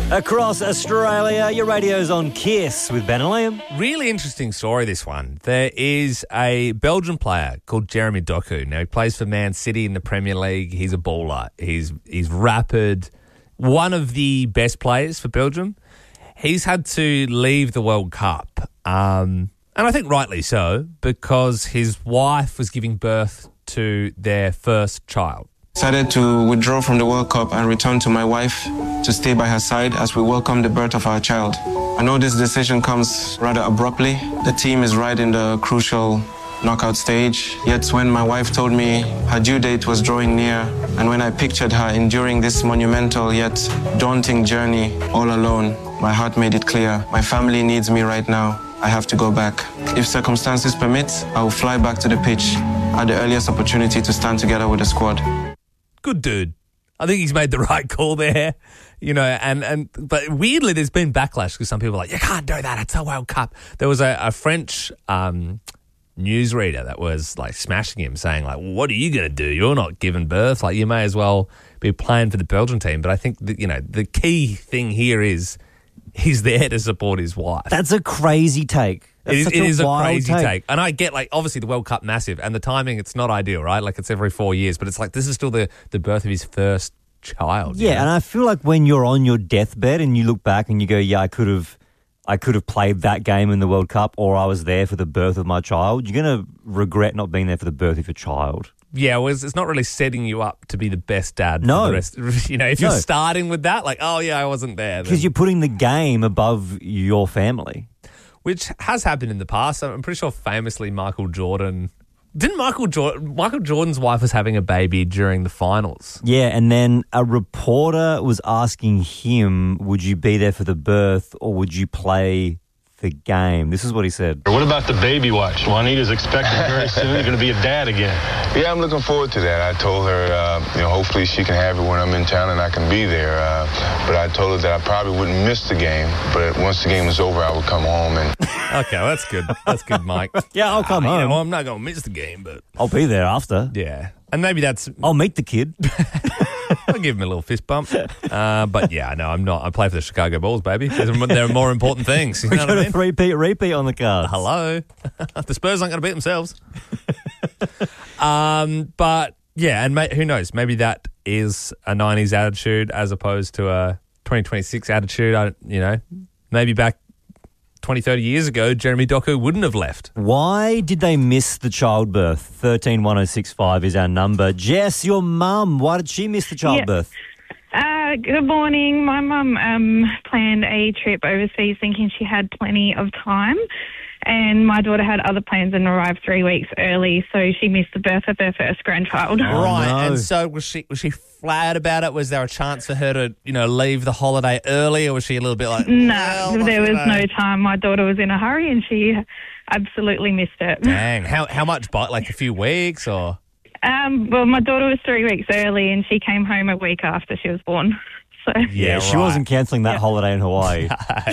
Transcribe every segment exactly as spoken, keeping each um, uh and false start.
Across Australia, your radio's on Kiss with Ben and Liam. Really interesting story, this one. There is a Belgian player called Jeremy Doku. Now, he plays for Man City in the Premier League. He's a baller. He's he's rapid. One of the best players for Belgium. He's had to leave the World Cup, um, and I think rightly so, because his wife was giving birth to their first child. Decided to withdraw from the World Cup and return to my wife to stay by her side as we welcome the birth of our child. I know this decision comes rather abruptly. The team is right in the crucial knockout stage. Yet when my wife told me her due date was drawing near, and when I pictured her enduring this monumental yet daunting journey all alone, my heart made it clear. My family needs me right now. I have to go back. If circumstances permit, I will fly back to the pitch at the earliest opportunity to stand together with the squad. Good dude. I think he's made the right call there, you know, and, and but weirdly there's been backlash because some people are like, you can't do that, it's a World Cup. There was a, a French um, newsreader that was like smashing him, saying like, what are you going to do? You're not giving birth. Like, you may as well be playing for the Belgian team. But I think, that, you know, the key thing here is he's there to support his wife. That's a crazy take. That's It is, such it is a wild crazy take. take. And I get, like, obviously the World Cup massive and the timing, it's not ideal, right? Like, it's every four years, but it's like this is still the, the birth of his first child. Yeah, you know? and I feel like when you're on your deathbed and you look back and you go, yeah, I could have I could have played that game in the World Cup, or I was there for the birth of my child, you're going to regret not being there for the birth of your child. Yeah, well, it's it's not really setting you up to be the best dad No. for the rest. You know, if you're No. starting with that, like, oh, yeah, I wasn't there. Because then- you're putting the game above your family. Which has happened in the past. I'm pretty sure famously Michael Jordan... Didn't Michael Jordan... Michael Jordan's wife was having a baby during the finals. Yeah, and then a reporter was asking him, would you be there for the birth or would you play the game? This is what he said. What about the baby watch? Juanita's expecting very soon. You're going to be a dad again. Yeah, I'm looking forward to that. I told her, uh, you know, hopefully she can have it when I'm in town and I can be there. Uh, but I told her that I probably wouldn't miss the game. But once the game was over, I would come home. And Okay, well, that's good. That's good, Mike. Yeah, I'll come Uh, you home. know, I'm not going to miss the game, but... I'll be there after. Yeah. And maybe that's... I'll meet the kid. I'll give him a little fist bump. Uh, but, yeah, no, I'm not. I play for the Chicago Bulls, baby. There are, there are more important things. You We know got what I a mean? three-peat repeat on the card. Hello. The Spurs aren't going to beat themselves. um, but, yeah, and may, who knows? Maybe that is a nineties attitude as opposed to a twenty twenty-six attitude. I, you know, maybe back twenty, thirty years ago, Jeremy Doku wouldn't have left. Why did they miss the childbirth? thirteen one oh six five is our number. Jess, your mum, why did she miss the childbirth? Uh, good morning. My mum um, planned a trip overseas thinking she had plenty of time, and my daughter had other plans and arrived three weeks early, so she missed the birth of her first grandchild. Oh, right, no. and so was she was she flat about it? Was there a chance for her to, you know, leave the holiday early, or was she a little bit like, No, well, there was you know? no time. My daughter was in a hurry, and she absolutely missed it. Dang, how how much, by like a few weeks or? Um, well, my daughter was three weeks early, and she came home a week after she was born. So Yeah, she right. wasn't cancelling that holiday in Hawaii.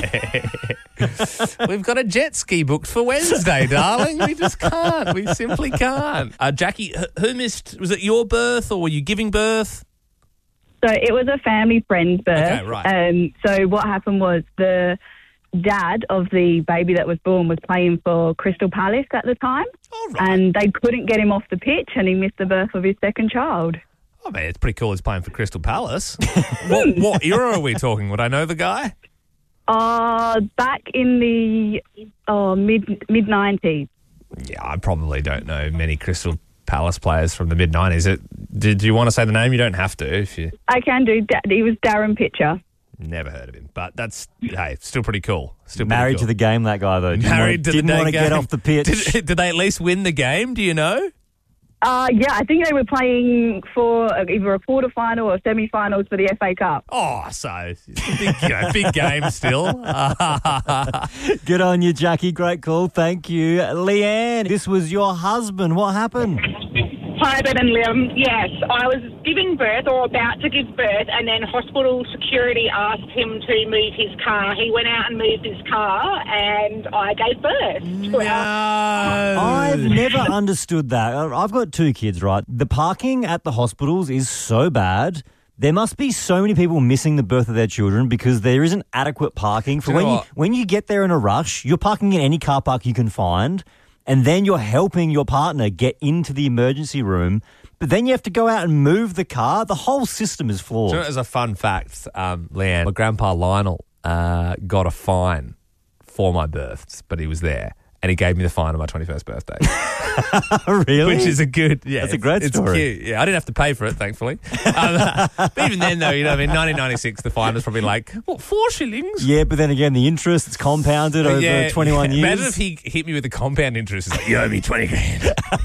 We've got a jet ski booked for Wednesday, darling. We just can't. We simply can't. Uh, Jackie, wh- who missed? Was it your birth or were you giving birth? So it was a family friend's birth. Okay, right. Um, so what happened was the dad of the baby that was born was playing for Crystal Palace at the time, Oh, right. and they couldn't get him off the pitch, and he missed the birth of his second child. Oh, man, it's pretty cool he's playing for Crystal Palace. what, what era are we talking? Would I know the guy? Uh, back in the oh, mid mid nineties. Yeah, I probably don't know many Crystal Palace players from the mid nineties. Did you want to say the name? You don't have to if you... I can do. Da- He was Darren Pitcher. Never heard of him, but that's, hey, still pretty cool. Still pretty Married cool. to the game, that guy, though. Didn't Married want, to didn't the want to game. get off the pitch. Did, did they at least win the game? Do you know? Uh, yeah, I think they were playing for either a quarter-final or semi-finals for the F A Cup. Oh, so it's a big, you know, big game still. Good on you, Jackie. Great call. Thank you. Leanne, this was your husband. What happened? Hi, Ben and Liam. Yes, I was giving birth or about to give birth, and then hospital security asked him to move his car. He went out and moved his car, and I gave birth. no. I've never understood that. I've got two kids, right? The parking at the hospitals is so bad There must be so many people missing the birth of their children because there isn't adequate parking. For Do you when know you what? when you get there in a rush, you're parking in any car park you can find, and then you're helping your partner get into the emergency room. But then you have to go out and move the car. The whole system is flawed. Do you know, as a fun fact, um, Leanne, my grandpa Lionel uh, got a fine for my births, but he was there. And he gave me the fine on my twenty-first birthday. Really? Which is a good, yeah. That's a it's- great it's story. cute. Yeah, I didn't have to pay for it, thankfully. Um, but even then, though, you know, I mean, nineteen ninety-six, the fine was probably like, what, four shillings? Yeah, but then again, the interest, it's compounded over Yeah, twenty-one yeah. years. Imagine if he hit me with the compound interest. It's like, you owe me twenty grand.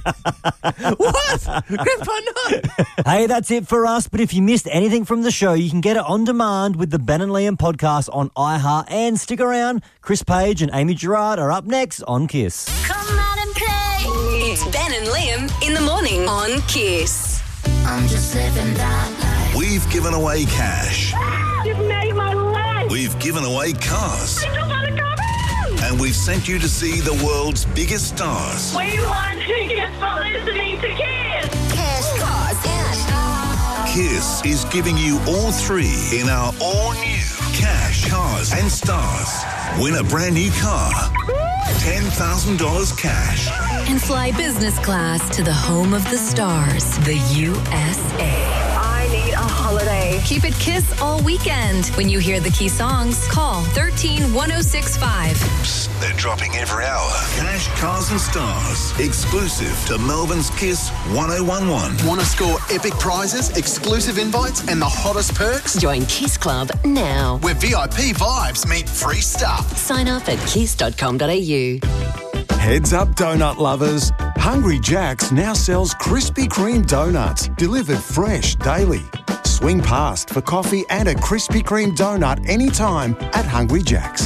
What? Grandpa, no. Hey, that's it for us. But if you missed anything from the show, you can get it on demand with the Ben and Liam podcast on iHeart. And stick around. Chris Page and Amy Gerard are up next on Kiss. Come out and play. It's Ben and Liam in the morning on Kiss. I'm just living that life. We've given away cash. You've made my life. We've given away cars. I just want to go. And we've sent you to see the world's biggest stars. We want tickets for listening to Kiss. Cash, cars, and Kiss is giving you all three in our all-new Cash, Cars and Stars. Win a brand new car. ten thousand dollars cash. And fly business class to the home of the stars, the U S A. I need a holiday. Keep it Kiss all weekend. When you hear the key songs, call one three one oh six five. Psst, they're dropping every hour. Cash, Cars and Stars. Exclusive to Melbourne's Kiss one oh one one. Want to score epic prizes, exclusive invites, and the hottest perks? Join Kiss Club now. Where V I P vibes meet free stuff. Sign up at kiss dot com dot a u. Heads up, donut lovers. Hungry Jack's now sells Krispy Kreme donuts, delivered fresh daily. Swing past for coffee and a Krispy Kreme donut anytime at Hungry Jack's.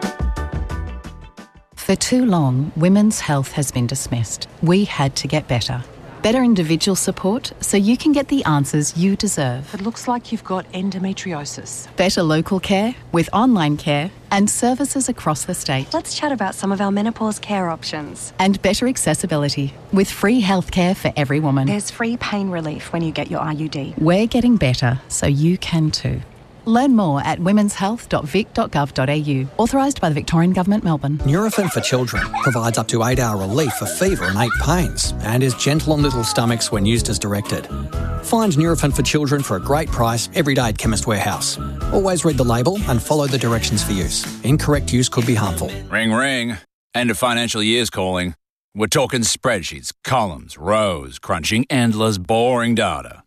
For too long, women's health has been dismissed. We had to get better. Better individual support so you can get the answers you deserve. It looks like you've got endometriosis. Better local care with online care and services across the state. Let's chat about some of our menopause care options. And better accessibility with free healthcare for every woman. There's free pain relief when you get your I U D. We're getting better so you can too. Learn more at womens health dot vic dot gov dot a u. Authorised by the Victorian Government, Melbourne. Nurofen for Children provides up to eight hour relief for fever and ache pains and is gentle on little stomachs when used as directed. Find Nurofen for Children for a great price every day at Chemist Warehouse. Always read the label and follow the directions for use. Incorrect use could be harmful. Ring, ring. End of financial year's calling. We're talking spreadsheets, columns, rows, crunching endless, boring data.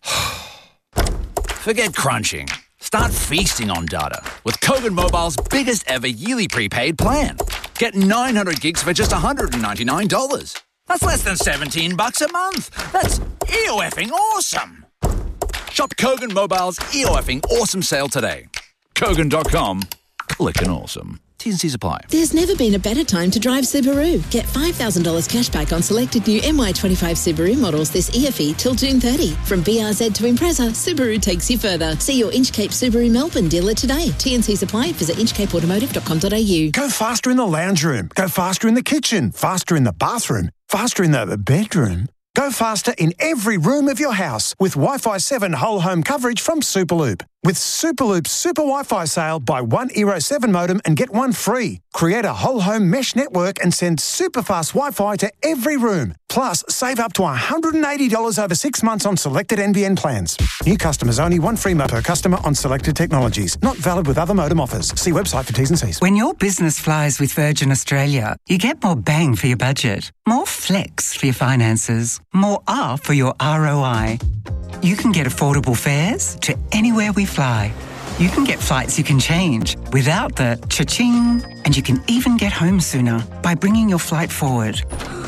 Forget crunching. Start feasting on data with Kogan Mobile's biggest ever yearly prepaid plan. Get nine hundred gigs for just one hundred ninety-nine dollars. That's less than seventeen bucks a month. That's E O effing awesome. Shop Kogan Mobile's E O effing awesome sale today. Kogan dot com. Clickin' awesome. T's and C's apply. There's never been a better time to drive Subaru. Get five thousand dollars cash back on selected new M Y twenty-five Subaru models this E F E till June thirtieth. From B R Z to Impreza, Subaru takes you further. See your Inchcape Subaru Melbourne dealer today. T and C's apply. Visit inchcape automotive dot com dot a u. Go faster in the lounge room. Go faster in the kitchen. Faster in the bathroom. Faster in the bedroom. Go faster in every room of your house with Wi-Fi seven whole home coverage from Superloop. With Superloop's Super Wi-Fi sale, buy one Eero seven modem and get one free. Create a whole home mesh network and send super fast Wi-Fi to every room. Plus, save up to one hundred eighty dollars over six months on selected N B N plans. New customers only, one free mo per customer on selected technologies. Not valid with other modem offers. See website for T's and C's. When your business flies with Virgin Australia, you get more bang for your budget, more flex for your finances, more R for your R O I. You can get affordable fares to anywhere we fly. You can get flights you can change without the cha-ching, and you can even get home sooner by bringing your flight forward.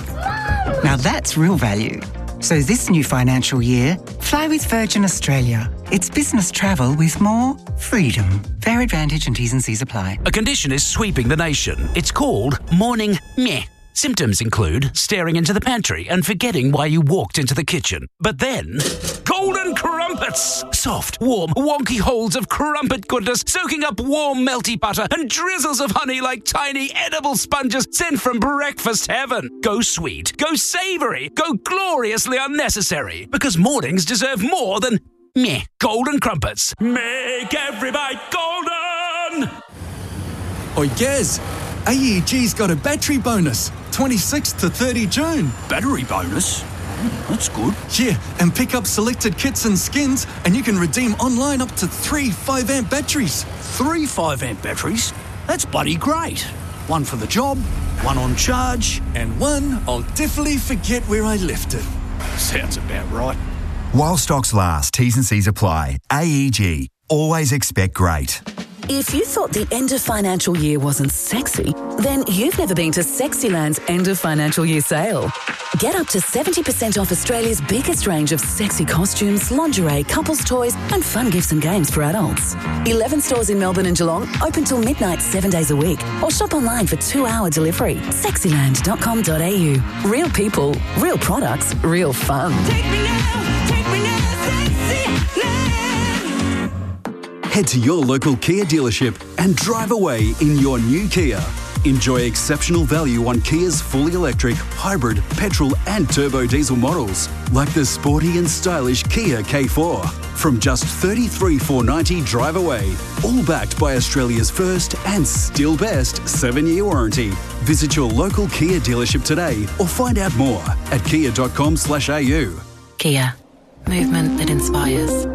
Now that's real value. So this new financial year, fly with Virgin Australia. It's business travel with more freedom. Fare advantage and T's and C's apply. A condition is sweeping the nation. It's called morning meh. Symptoms include staring into the pantry and forgetting why you walked into the kitchen. But then, golden crumpets! Soft, warm, wonky holes of crumpet goodness soaking up warm, melty butter and drizzles of honey like tiny edible sponges sent from breakfast heaven. Go sweet, go savoury, go gloriously unnecessary. Because mornings deserve more than meh. Golden crumpets. Make every bite golden! Oi, Gaz, A E G's got a battery bonus, twenty-sixth to thirtieth June. Battery bonus? That's good. Yeah, and pick up selected kits and skins, and you can redeem online up to three five amp batteries. Three five amp batteries? That's bloody great. One for the job, one on charge. And one I'll definitely forget where I left it. Sounds about right. While stocks last, T's and C's apply. A E G. Always expect great. If you thought the end of financial year wasn't sexy, then you've never been to Sexyland's end of financial year sale. Get up to seventy percent off Australia's biggest range of sexy costumes, lingerie, couples toys and fun gifts and games for adults. eleven stores in Melbourne and Geelong, open till midnight seven days a week, or shop online for two-hour delivery. sexyland dot com dot a u. Real people, real products, real fun. Take me now, take me now, Head to your local Kia dealership and drive away in your new Kia. Enjoy exceptional value on Kia's fully electric, hybrid, petrol and turbo diesel models, like the sporty and stylish Kia K four. From just thirty-three thousand four hundred ninety dollars drive away, all backed by Australia's first and still best seven-year warranty. Visit your local Kia dealership today or find out more at kia dot com slash a u. Kia. Movement that inspires.